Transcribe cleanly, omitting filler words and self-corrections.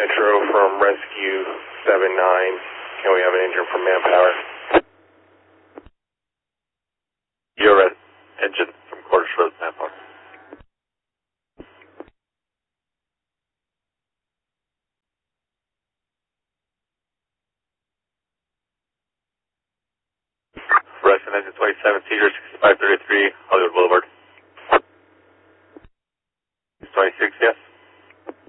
Metro from Rescue 79. Can we have an engine from Manpower? You're an engine from Quarters Road, Manpower. Rescue engine 27-seater, 6533, Hollywood Boulevard. 26, yes?